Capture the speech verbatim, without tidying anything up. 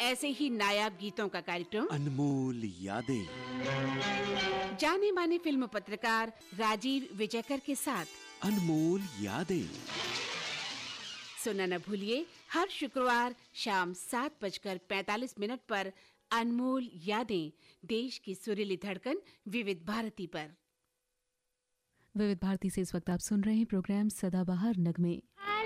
ऐसे ही नायाब गीतों का कार्यक्रम अनमोल यादें। जाने माने फिल्म पत्रकार राजीव विजयकर के साथ अनमोल यादें सुनना न भूलिए हर शुक्रवार शाम सात बजकर पैंतालीस मिनट पर अनमोल यादें, देश की सुरीली धड़कन विविध भारती पर। विविध भारती से इस वक्त आप सुन रहे हैं प्रोग्राम सदाबहार नगमे।